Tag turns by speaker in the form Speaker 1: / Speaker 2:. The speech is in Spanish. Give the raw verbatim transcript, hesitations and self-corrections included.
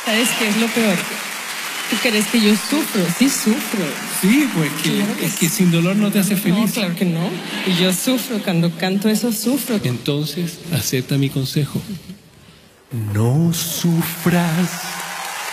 Speaker 1: ¿Sabes qué es lo peor? ¿Tú crees que yo sufro? Sí sufro.
Speaker 2: Sí, pues que,
Speaker 1: Claro que
Speaker 2: es
Speaker 1: sí.
Speaker 2: que sin dolor no te hace
Speaker 1: No,
Speaker 2: feliz.
Speaker 1: claro que no. Y yo sufro, cuando canto eso sufro.
Speaker 2: Entonces, acepta mi consejo.
Speaker 3: No sufras.